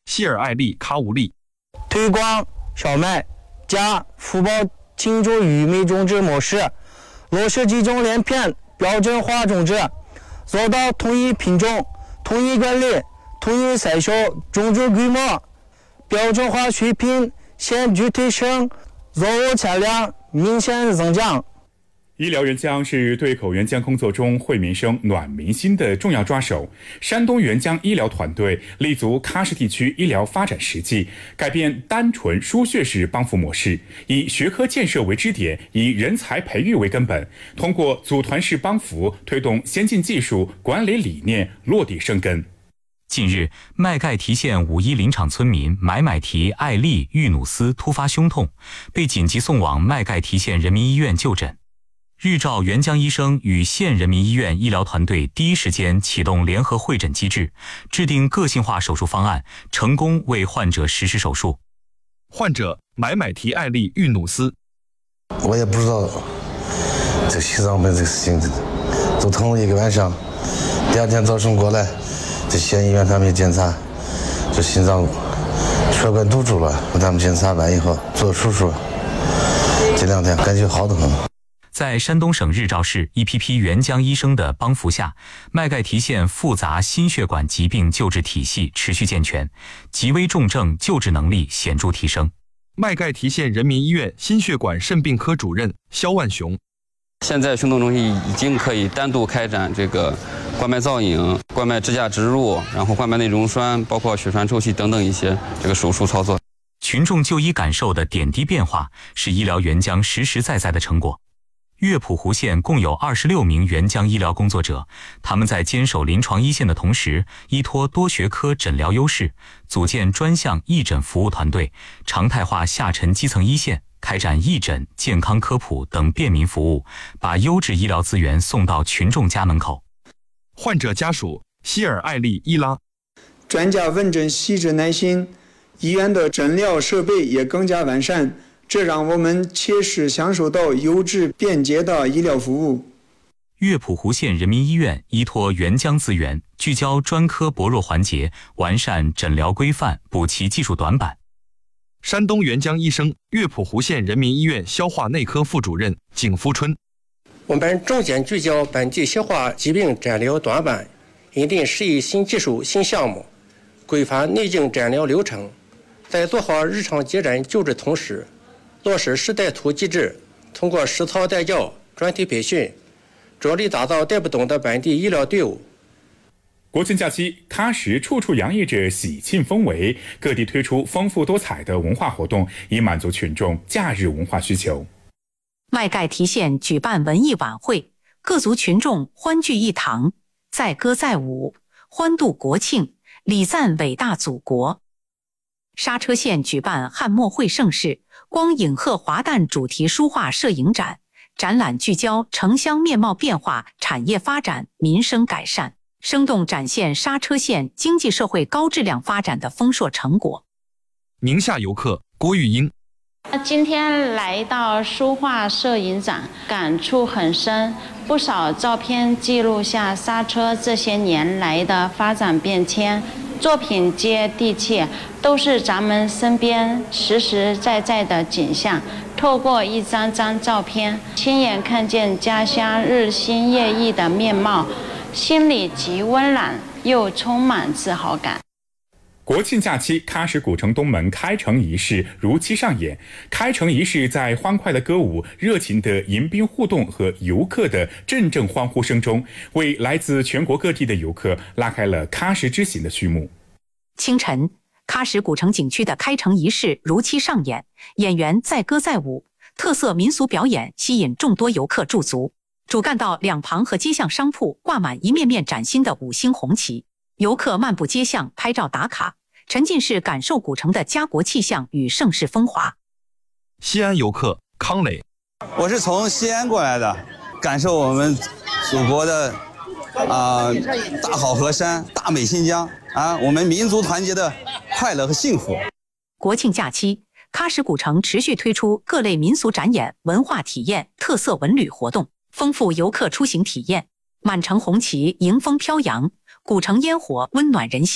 希尔艾利喀乌利。 推广小麦、钾、福宝庆祝玉米种植模式，落实集中连片标准化种植，做到统一品种、统一管理、统一筛选，种植规模标准化水平显著提升，作物产量明显增长。 医疗援疆是对口援疆工作中惠民生、暖民心的重要抓手。山东援疆医疗团队立足喀什地区医疗发展实际，改变单纯输血式帮扶模式，以学科建设为支点，以人才培育为根本，通过组团式帮扶，推动先进技术管理理念落地生根。 近日，麦盖提县5·1林场村民买买提艾利玉努斯突发胸痛，被紧急送往麦盖提县人民医院就诊。日照援疆医生与县人民医院医疗团队第一时间启动联合会诊机制，制定个性化手术方案，成功为患者实施手术。 患者买买提艾利玉努斯， 我也不知道这心脏病这个事情，都疼了1个晚上。第2天早晨过来，这县医院他们检查，这心脏血管堵住了，他们检查完以后做手术，这2天感觉好得很。 在山东省日照市一批援疆医生的帮扶下，麦盖提县复杂心血管疾病救治体系持续健全，极危重症救治能力显著提升。 麦盖提县人民医院心血管肾病科主任肖万雄， 现在胸痛中心已经可以单独开展这个冠脉造影、冠脉支架植入，然后冠脉内溶栓，包括血栓抽吸等等一些这个手术操作。 群众就医感受的点滴变化，是医疗援疆实实在在的成果。乐普湖县共有26名援疆医疗工作者，他们在坚守临床一线的同时，依托多学科诊疗优势，组建专项义诊服务团队，常态化下沉基层一线，开展义诊、健康科普等便民服务，把优质医疗资源送到群众家门口。 患者家属希尔艾利伊拉， 专家问诊细致耐心，医院的诊疗设备也更加完善，这让我们切实享受到优质便捷的医疗服务。 乐普湖县人民医院依托援疆资源，聚焦专科薄弱环节，完善诊疗规范，补齐技术短板。 山东援疆医生乐普湖县人民医院消化内科副主任景福春， 我们重点聚焦本地消化疾病诊疗短板，引进适宜新技术新项目，规范内镜诊疗流程，在做好日常急诊救治同时，落实时带图机制，通过实操带教、专题培训，着力打造带不动的本地医疗队伍。 国庆假期，喀什处处洋溢着喜庆氛围，各地推出丰富多彩的文化活动，以满足群众假日文化需求。 麦盖提县举办文艺晚会，各族群众欢聚一堂，载歌载舞，欢度国庆，礼赞伟大祖国。莎车县举办汉墨会盛事，光影鹤华诞主题书画摄影展，展览聚焦城乡面貌变化、产业发展、民生改善，生动展现莎车县经济社会高质量发展的丰硕成果。 宁夏游客郭玉英， 今天来到书画摄影展，感触很深。不少照片记录下莎车这些年来的发展变迁，作品接地气，都是咱们身边实实在在的景象。透过一张张照片，亲眼看见家乡日新月异的面貌，心里既温暖又充满自豪感。 国庆假期，喀什古城东门开城仪式如期上演。开城仪式在欢快的歌舞、热情的迎宾互动和游客的阵阵欢呼声中，为来自全国各地的游客拉开了喀什之行的序幕。 清晨，喀什古城景区的开城仪式如期上演，演员载歌载舞，特色民俗表演吸引众多游客驻足。主干道两旁和街巷商铺挂满一面面崭新的5星红旗，游客漫步街巷拍照打卡，沉浸式感受古城的家国气象与盛世风华。 西安游客康磊， 我是从西安过来的，感受我们祖国的大好河山、大美新疆我们民族团结的快乐和幸福。 国庆假期，喀什古城持续推出各类民俗展演、文化体验、特色文旅活动，丰富游客出行体验。满城红旗迎风飘扬，古城烟火温暖人心，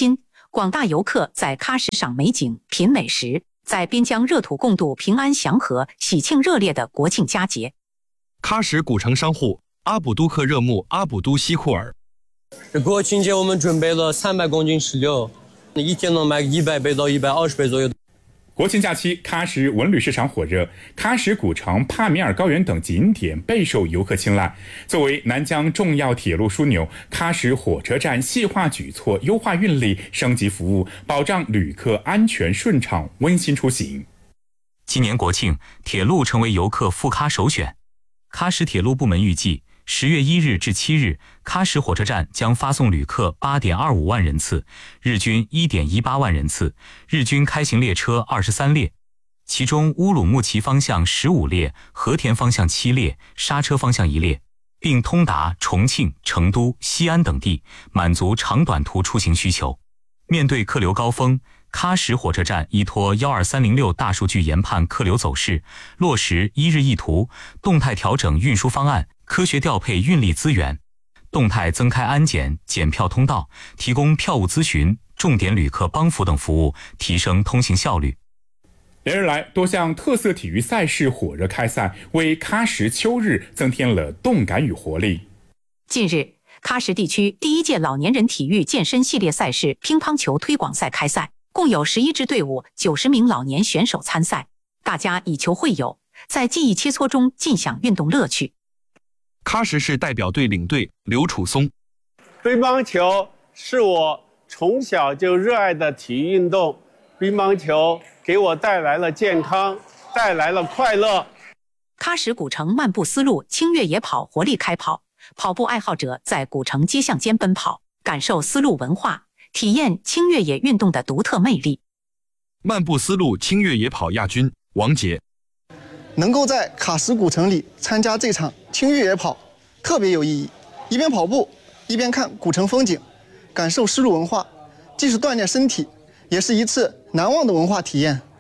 广大游客在喀什赏美景、品美食，在边疆热土共度平安祥和、喜庆热烈的国庆佳节。 喀什古城商户阿卜都克热木阿卜都西库尔， 这国庆节我们准备了300公斤石榴，一天能卖100倍到120倍左右。 国庆假期，喀什文旅市场火热，喀什古城、帕米尔高原等景点备受游客青睐。作为南疆重要铁路枢纽，喀什火车站细化举措，优化运力，升级服务，保障旅客安全顺畅、温馨出行。 今年国庆，铁路成为游客赴喀首选。喀什铁路部门预计10月1日至7日，喀什火车站将发送旅客8.25万人次，日均1.18万人次，日均开行列车23列，其中乌鲁木齐方向15列，和田方向7列，刹车方向1列，并通达重庆、成都、西安等地，满足长短途出行需求。面对客流高峰，喀什火车站依托12306大数据研判客流走势，落实一日一图，动态调整运输方案，科学调配运力资源，动态增开安检、检票通道，提供票务咨询、重点旅客帮扶等服务，提升通行效率。 连日来，多项特色体育赛事火热开赛，为喀什秋日增添了动感与活力。 近日，喀什地区第1届老年人体育健身系列赛事乒乓球推广赛开赛，共有11支队伍、90名老年选手参赛，大家以球会友，在记忆切磋中尽享运动乐趣。 喀什市代表队领队刘楚松， 乒乓球是我从小就热爱的体育运动，乒乓球给我带来了健康，带来了快乐。 喀什古城漫步丝路轻越野跑活力开跑，跑步爱好者在古城街巷间奔跑，感受丝路文化，体验轻越野运动的独特魅力。 漫步丝路轻越野跑亚军王杰， 能够在喀什古城里参加这场轻越野跑特别有意义，一边跑步一边看古城风景，感受丝路文化，既是锻炼身体，也是一次难忘的文化体验。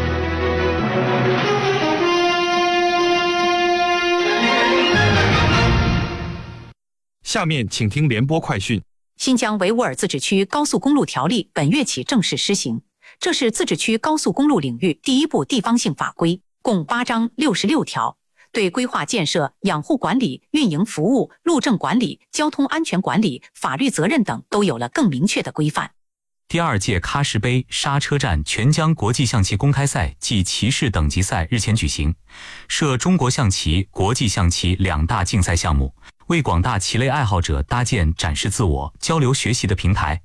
下面请听联播快讯。 新疆维吾尔自治区高速公路条例本月起正式施行，这是自治区高速公路领域第一部地方性法规，共8章66条，对规划建设、养护管理、运营服务、路政管理、交通安全管理、法律责任等都有了更明确的规范。 第2届喀什杯刹车站全疆国际象棋公开赛暨骑士等级赛日前举行，设中国象棋、国际象棋2大竞赛项目，为广大棋类爱好者搭建展示自我、交流学习的平台。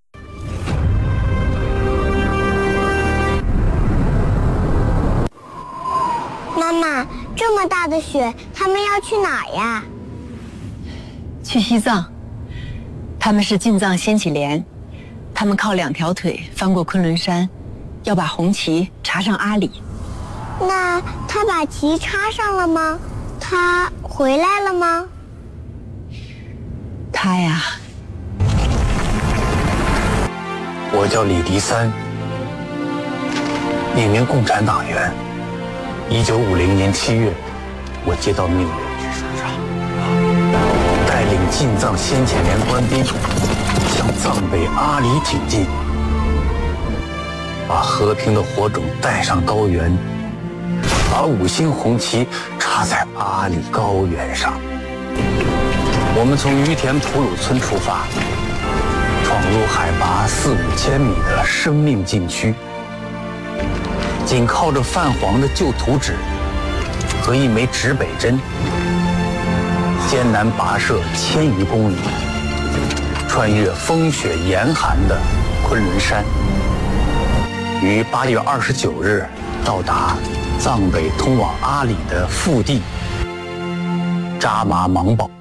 妈妈，这么大的雪，他们要去哪呀？ 去西藏。他们是进藏掀起连，他们靠2条腿翻过昆仑山，要把红旗插上阿里。 那他把旗插上了吗？他回来了吗？ 他呀， 我叫李迪三，一名共产党员。1950年7月，我接到命令，带领进藏先遣连官兵向藏北阿里挺进，把和平的火种带上高原，把5星红旗插在阿里高原上。我们从于田普鲁村出发，闯入海拔4、5千米的生命禁区，仅靠着泛黄的旧图纸和一枚指北针，艰难跋涉1000余公里，穿越风雪严寒的昆仑山，于8月29日到达藏北通往阿里的腹地扎玛芒堡。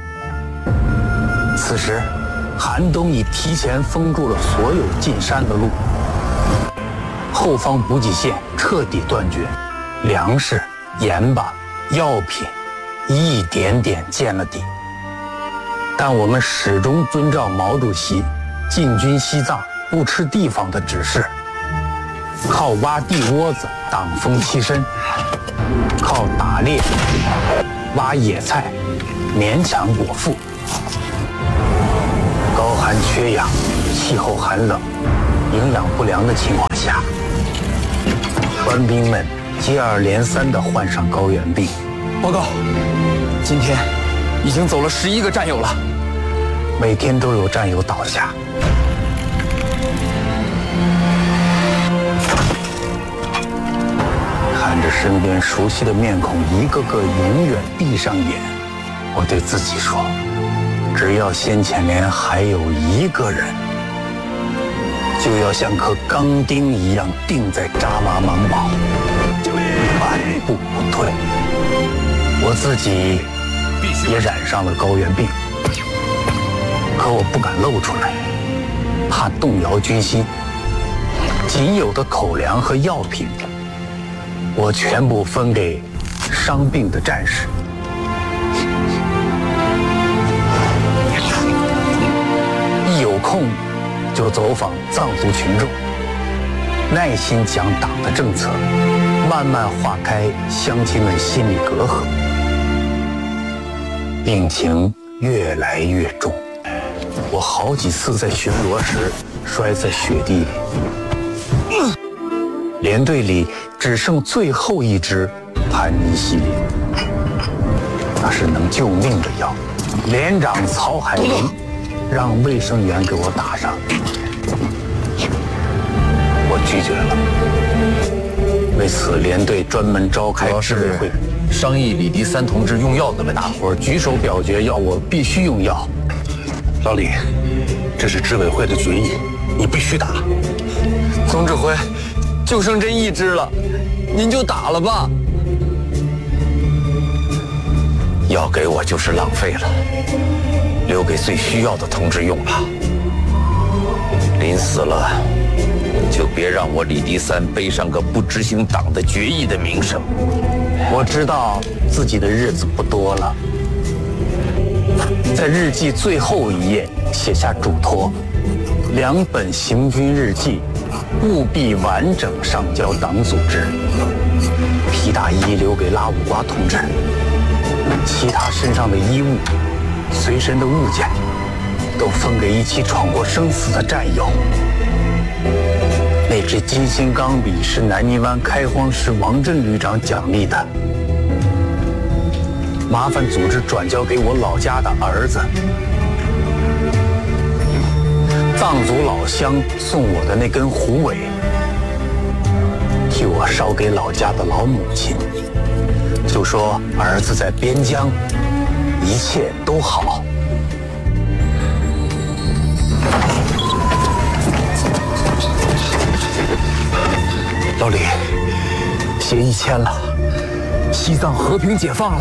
此时，寒冬已提前封住了所有进山的路，后方补给线彻底断绝，粮食、盐巴、药品一点点见了底。但我们始终遵照毛主席进军西藏不吃地方的指示，靠挖地窝子挡风栖身，靠打猎、挖野菜勉强果腹。高寒缺氧，气候寒冷， 营养不良的情况下，官兵们接二连三地患上高原病。 报告，今天已经走了11个战友了， 每天都有战友倒下。看着身边熟悉的面孔一个个永远闭上眼，我对自己说，只要先前连还有一个人，就要像颗钢钉一样钉在扎马芒堡，半步不退。我自己也染上了高原病，可我不敢露出来，怕动摇军心。仅有的口粮和药品，我全部分给伤病的战士。一有空就走访藏族群众，耐心讲党的政策，慢慢化开乡亲们心里隔阂。病情越来越重，我好几次在巡逻时摔在雪地里。连队里只剩最后一支盘尼西林，那是能救命的药。连长曹海林让卫生员给我打上，我拒绝了。为此，连队专门召开支委会， 商议李迪三同志用药的问题。 大伙儿举手表决，要我必须用药。 老李，这是支委会的决议，你必须打。总指挥，就剩这一支了，您就打了吧。 药给我就是浪费了，留给最需要的同志用吧。临死了，就别让我李迪三背上个不执行党的决议的名声。 我知道自己的日子不多了，在日记最后一页写下嘱托：2本行军日记务必完整上交党组织。皮大衣留给拉武瓜同志，其他身上的衣物、随身的物件都分给一起闯过生死的战友。那支金星钢笔是南泥湾开荒时王震旅长奖励的，麻烦组织转交给我老家的儿子。藏族老乡送我的那根虎尾，替我捎给老家的老母亲，就说儿子在边疆一切都好。老李，协议签了，西藏和平解放了。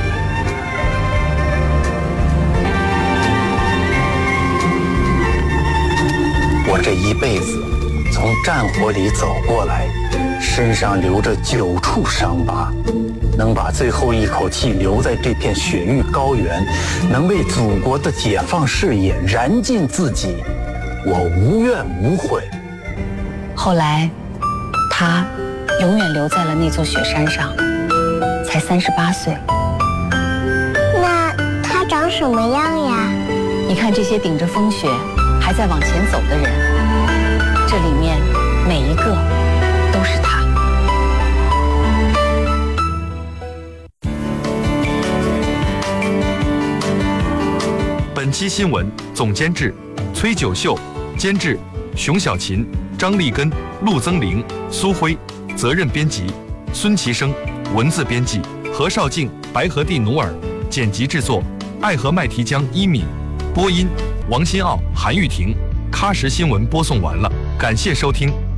我这一辈子从战火里走过来，身上流着9处伤疤，能把最后一口气留在这片雪域高原，能为祖国的解放事业燃尽自己，我无怨无悔。 后来，他永远留在了那座雪山上，才38岁。 那他长什么样呀？ 你看这些顶着风雪还在往前走的人，这里面每一个都是他。 本期新闻总监制崔九秀，监制熊小琴、张立根、陆增玲、苏辉，责任编辑孙其生，文字编辑何绍静、白河地努尔，剪辑制作爱河麦提江一敏，播音王新奥、韩玉婷。喀什新闻播送完了，感谢收听。